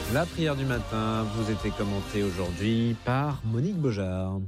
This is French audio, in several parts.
La prière du matin vous était commentée aujourd'hui par Monique Beaujard.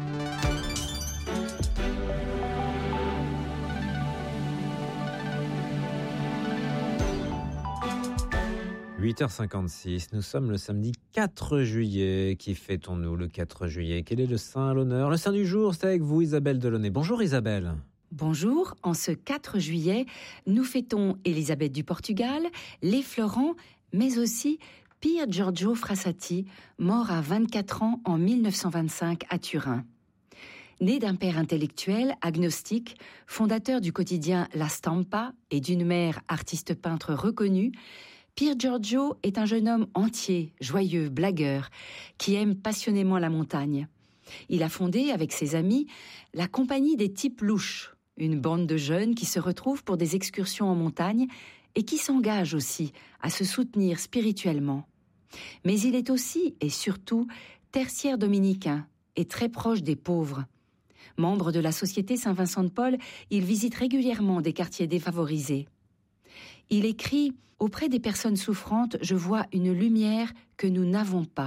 « 8h56, nous sommes le samedi 4 juillet. Qui fêtons-nous le 4 juillet ? Quel est le saint à l'honneur ? Le saint du jour, c'est avec vous Isabelle Delaunay. Bonjour Isabelle. Bonjour, en ce 4 juillet, nous fêtons Élisabeth du Portugal, les Florent, mais aussi Pier Giorgio Frassati, mort à 24 ans en 1925 à Turin. Né d'un père intellectuel, agnostique, fondateur du quotidien La Stampa et d'une mère artiste-peintre reconnue, Pier Giorgio est un jeune homme entier, joyeux, blagueur, qui aime passionnément la montagne. Il a fondé, avec ses amis, la Compagnie des Types Louches, une bande de jeunes qui se retrouvent pour des excursions en montagne et qui s'engagent aussi à se soutenir spirituellement. Mais il est aussi, et surtout, tertiaire dominicain et très proche des pauvres. Membre de la Société Saint-Vincent-de-Paul, il visite régulièrement des quartiers défavorisés. Il écrit « Auprès des personnes souffrantes, je vois une lumière que nous n'avons pas. »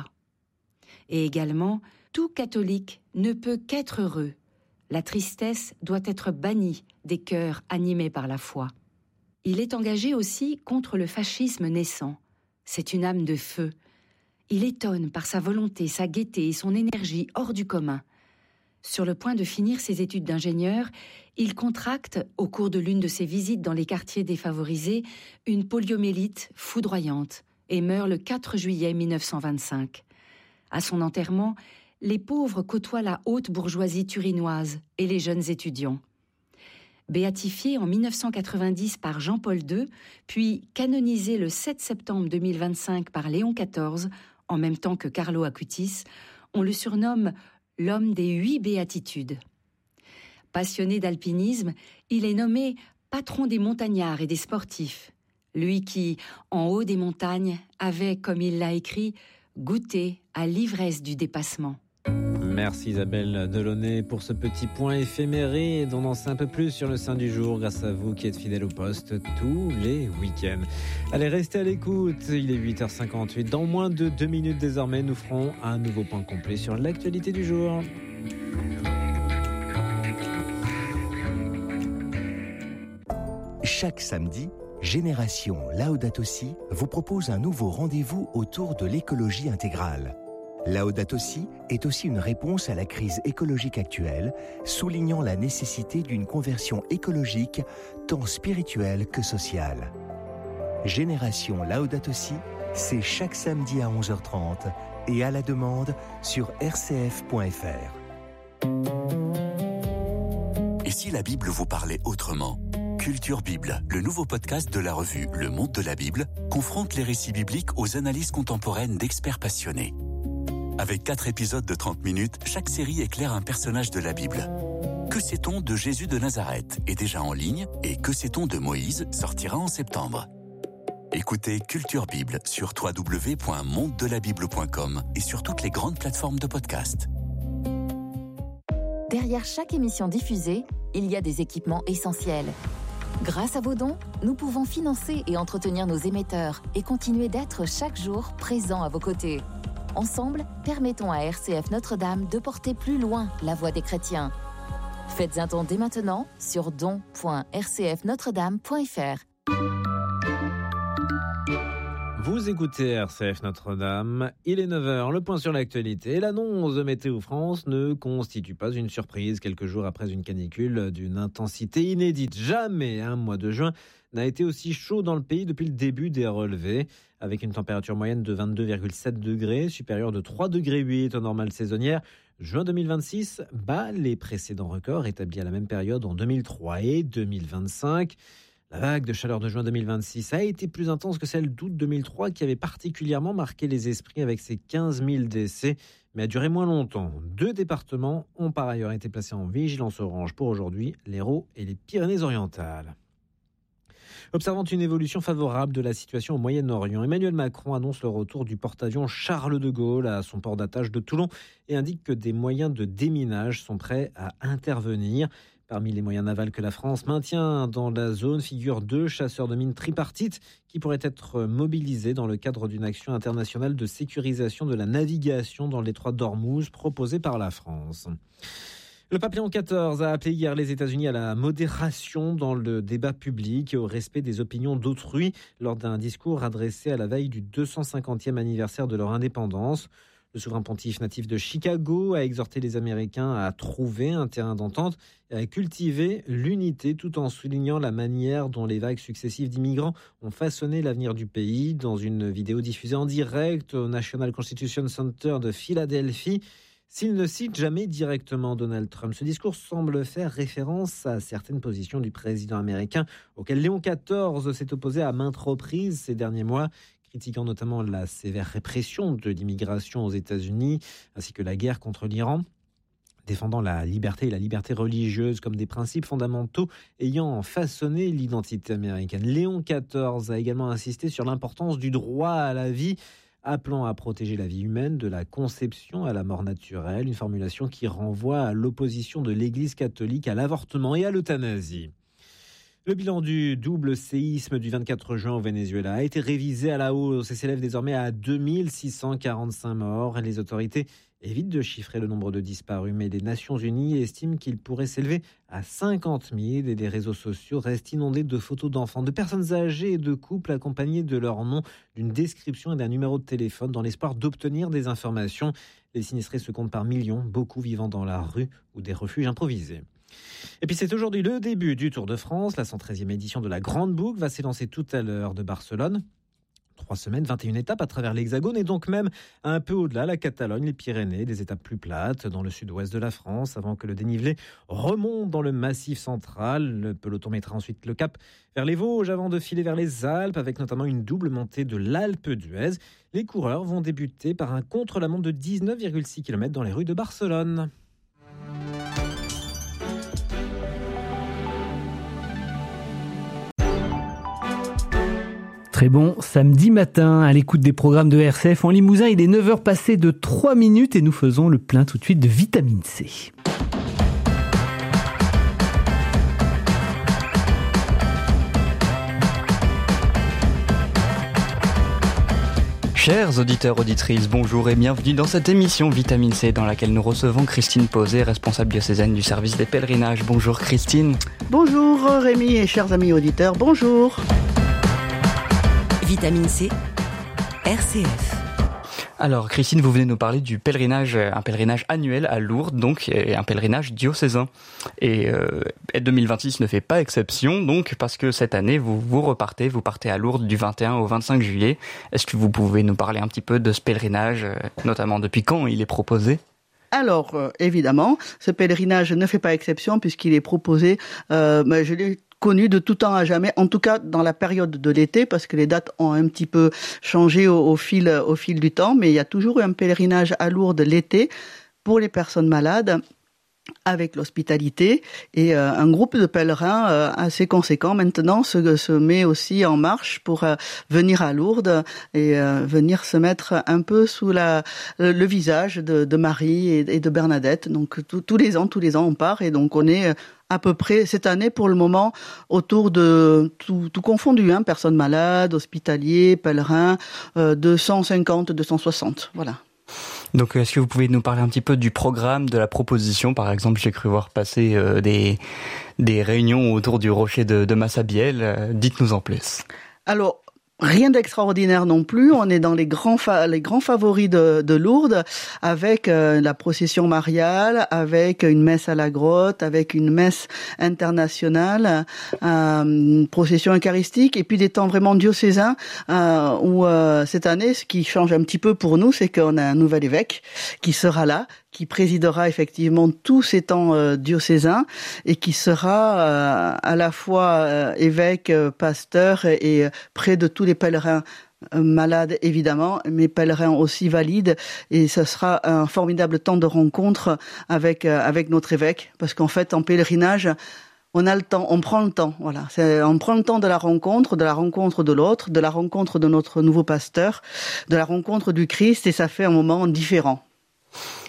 Et également « Tout catholique ne peut qu'être heureux. La tristesse doit être bannie des cœurs animés par la foi. » Il est engagé aussi contre le fascisme naissant. C'est une âme de feu. Il étonne par sa volonté, sa gaieté et son énergie hors du commun. Sur le point de finir ses études d'ingénieur, il contracte, au cours de l'une de ses visites dans les quartiers défavorisés, une poliomyélite foudroyante et meurt le 4 juillet 1925. À son enterrement, les pauvres côtoient la haute bourgeoisie turinoise et les jeunes étudiants. Béatifié en 1990 par Jean-Paul II, puis canonisé le 7 septembre 2025 par Léon XIV, en même temps que Carlo Acutis, on le surnomme l'homme des 8 béatitudes. Passionné d'alpinisme, il est nommé patron des montagnards et des sportifs. Lui qui, en haut des montagnes, avait, comme il l'a écrit, goûté à l'ivresse du dépassement. Merci Isabelle Delaunay pour ce petit point éphéméré dont on en sait un peu plus sur le saint du jour grâce à vous qui êtes fidèles au poste tous les week-ends. Allez, restez à l'écoute, il est 8h58. Dans moins de 2 minutes désormais, nous ferons un nouveau point complet sur l'actualité du jour. Chaque samedi, Génération Laudato Si vous propose un nouveau rendez-vous autour de l'écologie intégrale. Laudato Si est aussi une réponse à la crise écologique actuelle, soulignant la nécessité d'une conversion écologique tant spirituelle que sociale. Génération Laudato Si, c'est chaque samedi à 11h30 et à la demande sur rcf.fr. Et si la Bible vous parlait autrement ? Culture Bible, le nouveau podcast de la revue Le Monde de la Bible, confronte les récits bibliques aux analyses contemporaines d'experts passionnés. Avec 4 épisodes de 30 minutes, chaque série éclaire un personnage de la Bible. Que sait-on de Jésus de Nazareth est déjà en ligne et Que sait-on de Moïse sortira en septembre. Écoutez Culture Bible sur www.mondedelabible.com et sur toutes les grandes plateformes de podcast. Derrière chaque émission diffusée, il y a des équipements essentiels. Grâce à vos dons, nous pouvons financer et entretenir nos émetteurs et continuer d'être chaque jour présents à vos côtés. Ensemble, permettons à RCF Notre-Dame de porter plus loin la voix des chrétiens. Faites un don dès maintenant sur don.rcfnotredame.fr. Vous écoutez RCF Notre-Dame, il est 9h, le point sur l'actualité. L'annonce de Météo France ne constitue pas une surprise quelques jours après une canicule d'une intensité inédite. Jamais un mois de juin n'a été aussi chaud dans le pays depuis le début des relevés, avec une température moyenne de 22,7 degrés, supérieure de 3,8 degrés aux normales saisonnières. Juin 2026 bat les précédents records établis à la même période en 2003 et 2025. La vague de chaleur de juin 2026 a été plus intense que celle d'août 2003 qui avait particulièrement marqué les esprits avec ses 15 000 décès, mais a duré moins longtemps. 2 départements ont par ailleurs été placés en vigilance orange pour aujourd'hui, l'Hérault et les Pyrénées-Orientales. Observant une évolution favorable de la situation au Moyen-Orient, Emmanuel Macron annonce le retour du porte-avions Charles de Gaulle à son port d'attache de Toulon et indique que des moyens de déminage sont prêts à intervenir. Parmi les moyens navals que la France maintient dans la zone figurent 2 chasseurs de mines tripartites qui pourraient être mobilisés dans le cadre d'une action internationale de sécurisation de la navigation dans le détroit d'Ormuz proposée par la France. Le pape Léon XIV a appelé hier les États-Unis à la modération dans le débat public et au respect des opinions d'autrui lors d'un discours adressé à la veille du 250e anniversaire de leur indépendance. Le souverain pontife natif de Chicago a exhorté les Américains à trouver un terrain d'entente et à cultiver l'unité tout en soulignant la manière dont les vagues successives d'immigrants ont façonné l'avenir du pays. Dans une vidéo diffusée en direct au National Constitution Center de Philadelphie, s'il ne cite jamais directement Donald Trump, ce discours semble faire référence à certaines positions du président américain auxquelles Léon XIV s'est opposé à maintes reprises ces derniers mois, critiquant notamment la sévère répression de l'immigration aux États-Unis ainsi que la guerre contre l'Iran, défendant la liberté et la liberté religieuse comme des principes fondamentaux ayant façonné l'identité américaine. Léon XIV a également insisté sur l'importance du droit à la vie, appelant à protéger la vie humaine de la conception à la mort naturelle, une formulation qui renvoie à l'opposition de l'Église catholique à l'avortement et à l'euthanasie. Le bilan du double séisme du 24 juin au Venezuela a été révisé à la hausse et s'élève désormais à 2645 morts. Les autorités évitent de chiffrer le nombre de disparus, mais les Nations Unies estiment qu'il pourrait s'élever à 50 000 et les réseaux sociaux restent inondés de photos d'enfants, de personnes âgées et de couples accompagnés de leur nom, d'une description et d'un numéro de téléphone dans l'espoir d'obtenir des informations. Les sinistrés se comptent par millions, beaucoup vivant dans la rue ou des refuges improvisés. Et puis c'est aujourd'hui le début du Tour de France. La 113e édition de la Grande Boucle va s'élancer tout à l'heure de Barcelone. 3 semaines, 21 étapes à travers l'Hexagone et donc même un peu au-delà, la Catalogne, les Pyrénées, des étapes plus plates dans le sud-ouest de la France avant que le dénivelé remonte dans le Massif central. Le peloton mettra ensuite le cap vers les Vosges avant de filer vers les Alpes avec notamment une double montée de l'Alpe d'Huez. Les coureurs vont débuter par un contre-la-montre de 19,6 km dans les rues de Barcelone. Très bon samedi matin à l'écoute des programmes de RCF en Limousin. Il est 9h passé de 3 minutes et nous faisons le plein tout de suite de vitamine C. Chers auditeurs, auditrices, bonjour et bienvenue dans cette émission Vitamine C dans laquelle nous recevons Christine Posé, responsable diocésaine du service des pèlerinages. Bonjour Christine. Bonjour Rémi et chers amis auditeurs, bonjour. Vitamine C, RCF. Alors Christine, vous venez nous parler du pèlerinage, un pèlerinage annuel à Lourdes, donc et un pèlerinage diocésain. Et 2026 ne fait pas exception, donc parce que cette année vous partez à Lourdes du 21 au 25 juillet. Est-ce que vous pouvez nous parler un petit peu de ce pèlerinage, notamment depuis quand il est proposé ? Alors, évidemment, ce pèlerinage ne fait pas exception puisqu'il est proposé, je l'ai connu de tout temps à jamais, en tout cas dans la période de l'été, parce que les dates ont un petit peu changé au fil du temps, mais il y a toujours eu un pèlerinage à Lourdes l'été pour les personnes malades, avec l'hospitalité, et un groupe de pèlerins assez conséquent maintenant se met aussi en marche pour venir à Lourdes et venir se mettre un peu sous le visage de Marie et de Bernadette. Donc tous les ans on part, et donc on est à peu près cette année pour le moment autour de tout confondu, personnes malades, hospitaliers, pèlerins, 250, 260, voilà. Donc, est-ce que vous pouvez nous parler un petit peu du programme, de la proposition ? Par exemple, j'ai cru voir passer des réunions autour du rocher de Massabielle. Dites-nous en plus. Alors, rien d'extraordinaire non plus. On est dans les grands favoris de Lourdes, avec la procession mariale, avec une messe à la grotte, avec une messe internationale, une procession eucharistique, et puis des temps vraiment diocésains où cette année, ce qui change un petit peu pour nous, c'est qu'on a un nouvel évêque qui sera là, qui présidera effectivement tous ces temps diocésains et qui sera à la fois évêque, pasteur et près de tous les pèlerins malades évidemment, mais pèlerins aussi valides, et ce sera un formidable temps de rencontre avec notre évêque, parce qu'en fait en pèlerinage on a le temps, on prend le temps, voilà. On prend le temps de la rencontre de l'autre, de la rencontre de notre nouveau pasteur, de la rencontre du Christ, et ça fait un moment différent.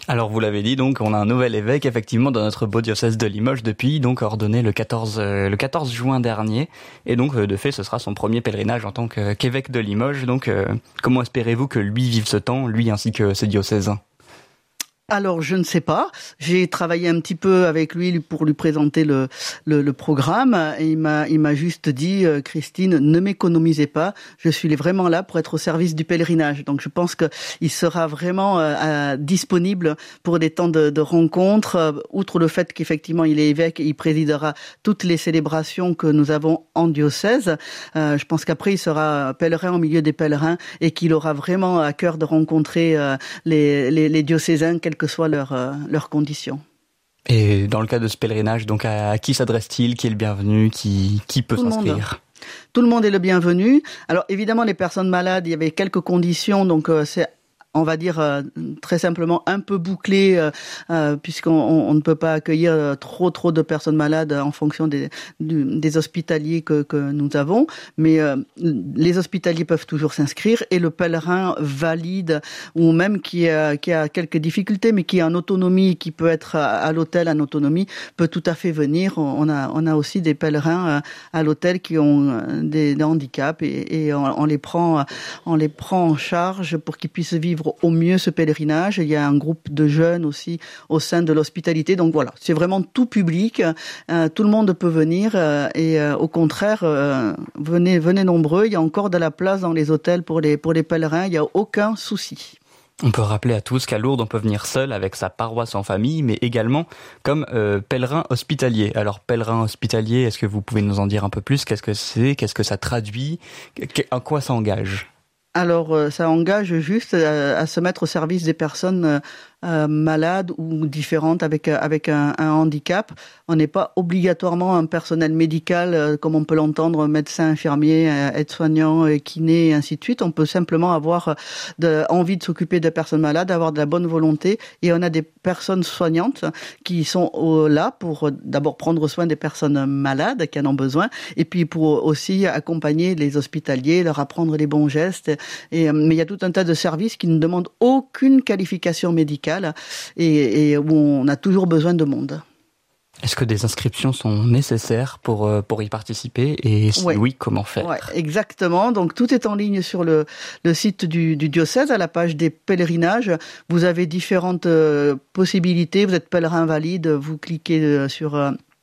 Alors vous l'avez dit, donc on a un nouvel évêque effectivement dans notre beau diocèse de Limoges depuis donc ordonné le 14 juin dernier, et donc de fait ce sera son premier pèlerinage en tant qu'évêque de Limoges. Donc comment espérez-vous que lui vive ce temps, lui ainsi que ses diocésains? Alors, je ne sais pas. J'ai travaillé un petit peu avec lui pour lui présenter le programme. Et il m'a juste dit, Christine, ne m'économisez pas. Je suis vraiment là pour être au service du pèlerinage. Donc, je pense que il sera vraiment disponible pour des temps de rencontres. Outre le fait qu'effectivement, il est évêque, il présidera toutes les célébrations que nous avons en diocèse. Je pense qu'après, il sera pèlerin au milieu des pèlerins et qu'il aura vraiment à cœur de rencontrer les diocésains, quelles que soient leurs conditions. Et dans le cas de ce pèlerinage, donc à qui s'adresse-t-il? Qui est le bienvenu? Qui peut s'inscrire? Tout le monde est le bienvenu. Alors évidemment, les personnes malades, il y avait quelques conditions, donc c'est, on va dire très simplement un peu bouclé, puisqu'on ne peut pas accueillir trop de personnes malades en fonction des hospitaliers que nous avons. Mais les hospitaliers peuvent toujours s'inscrire, et le pèlerin valide, ou même qui a quelques difficultés, mais qui est en autonomie, qui peut être à l'hôtel en autonomie, peut tout à fait venir. On a aussi des pèlerins à l'hôtel qui ont des handicaps, et on les prend en charge pour qu'ils puissent vivre au mieux ce pèlerinage. Il y a un groupe de jeunes aussi au sein de l'hospitalité. Donc voilà, c'est vraiment tout public. Tout le monde peut venir, et au contraire, venez nombreux. Il y a encore de la place dans les hôtels pour les pèlerins. Il n'y a aucun souci. On peut rappeler à tous qu'à Lourdes, on peut venir seul avec sa paroisse en famille, mais également comme pèlerin hospitalier. Alors, pèlerin hospitalier, est-ce que vous pouvez nous en dire un peu plus? Qu'est-ce que c'est? Qu'est-ce que ça traduit? En quoi ça engage? Alors, ça engage juste à se mettre au service des personnes malades ou différentes avec un handicap. On n'est pas obligatoirement un personnel médical comme on peut l'entendre, médecin, infirmier, aide-soignant, kiné et ainsi de suite. On peut simplement avoir envie de s'occuper des personnes malades, avoir de la bonne volonté, et on a des personnes soignantes qui sont là pour d'abord prendre soin des personnes malades qui en ont besoin, et puis pour aussi accompagner les hospitaliers, leur apprendre les bons gestes. Mais il y a tout un tas de services qui ne demandent aucune qualification médicale, et où on a toujours besoin de monde. Est-ce que des inscriptions sont nécessaires pour y participer, et si oui, comment faire? Ouais, exactement. Donc tout est en ligne sur le site du diocèse, à la page des pèlerinages. Vous avez différentes possibilités. Vous êtes pèlerin valide, vous cliquez sur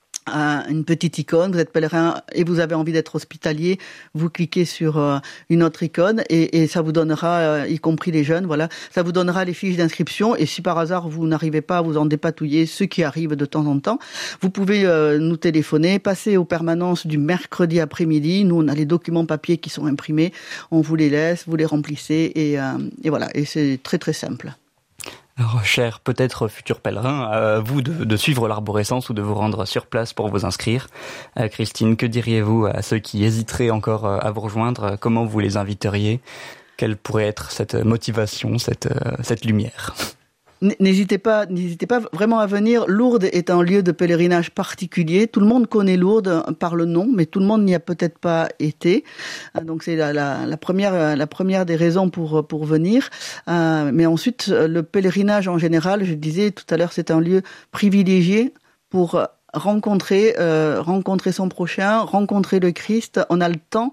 une petite icône, vous êtes pèlerin et vous avez envie d'être hospitalier, vous cliquez sur une autre icône, et ça vous donnera, y compris les jeunes, voilà, ça vous donnera les fiches d'inscription. Et si par hasard vous n'arrivez pas à vous en dépatouiller, ce qui arrive de temps en temps, vous pouvez nous téléphoner, passer aux permanences du mercredi après-midi. Nous, on a les documents papier qui sont imprimés, on vous les laisse, vous les remplissez, et voilà, et c'est très très simple. Alors, cher peut-être futur pèlerin, à vous de suivre l'arborescence ou de vous rendre sur place pour vous inscrire. Christine, que diriez-vous à ceux qui hésiteraient encore à vous rejoindre? Comment vous les inviteriez? Quelle pourrait être cette motivation, cette lumière? N'hésitez pas vraiment à venir. Lourdes est un lieu de pèlerinage particulier. Tout le monde connaît Lourdes par le nom, mais tout le monde n'y a peut-être pas été. Donc c'est la première des raisons pour venir. Mais ensuite, le pèlerinage en général, je disais tout à l'heure, c'est un lieu privilégié pour rencontrer son prochain, rencontrer le Christ. On a le temps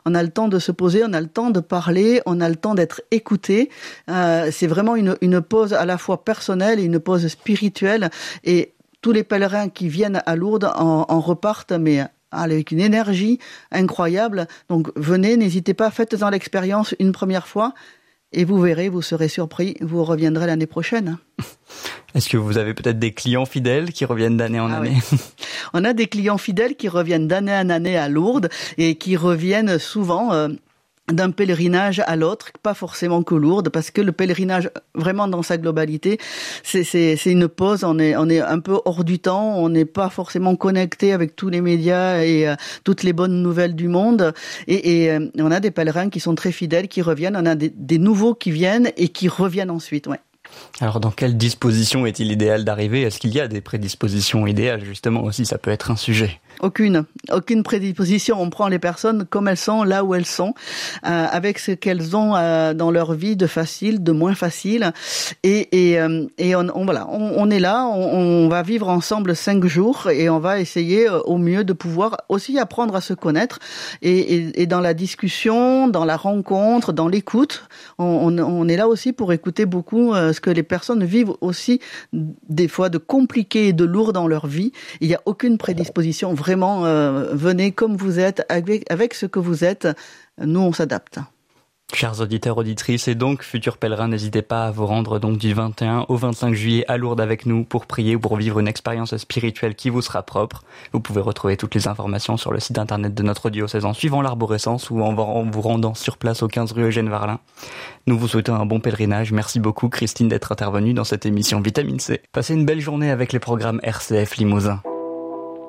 de se poser, on a le temps de parler, on a le temps d'être écouté. C'est vraiment une pause à la fois personnelle et une pause spirituelle. Et tous les pèlerins qui viennent à Lourdes en repartent, mais avec une énergie incroyable. Donc venez, n'hésitez pas, faites-en l'expérience une première fois. Et vous verrez, vous serez surpris, vous reviendrez l'année prochaine. Est-ce que vous avez peut-être des clients fidèles qui reviennent d'année en année? Oui. On a des clients fidèles qui reviennent d'année en année à Lourdes, et qui reviennent souvent d'un pèlerinage à l'autre, pas forcément que Lourdes, parce que le pèlerinage, vraiment dans sa globalité, c'est une pause. On est un peu hors du temps, on n'est pas forcément connecté avec tous les médias et toutes les bonnes nouvelles du monde. Et on a des pèlerins qui sont très fidèles, qui reviennent. On a des nouveaux qui viennent et qui reviennent ensuite. Ouais. Alors, dans quelle disposition est-il idéal d'arriver? Est-ce qu'il y a des prédispositions idéales, justement, aussi? Ça peut être un sujet. Aucune prédisposition. On prend les personnes comme elles sont, là où elles sont, avec ce qu'elles ont dans leur vie de facile, de moins facile. Et on est là, on va vivre ensemble 5 jours et on va essayer au mieux de pouvoir aussi apprendre à se connaître. Et dans la discussion, dans la rencontre, dans l'écoute, on est là aussi pour écouter beaucoup ce que les personnes vivent aussi des fois de compliqué et de lourd dans leur vie. Il n'y a aucune prédisposition. Vraiment, venez comme vous êtes, avec ce que vous êtes. Nous, on s'adapte. Chers auditeurs, auditrices et donc futurs pèlerins, n'hésitez pas à vous rendre donc du 21 au 25 juillet à Lourdes avec nous pour prier ou pour vivre une expérience spirituelle qui vous sera propre. Vous pouvez retrouver toutes les informations sur le site internet de notre diocèse en suivant l'arborescence ou en vous rendant sur place au 15 rue Eugène Varlin. Nous vous souhaitons un bon pèlerinage. Merci beaucoup Christine d'être intervenue dans cette émission Vitamine C. Passez une belle journée avec les programmes RCF Limousin.